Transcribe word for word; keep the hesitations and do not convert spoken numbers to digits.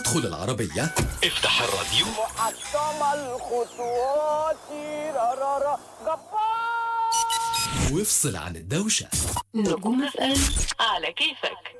ادخل العربية، افتح الراديو، محطم الخطوات رارارا جبار، وافصل عن الدوشة. نجوم اف ام على كيفك.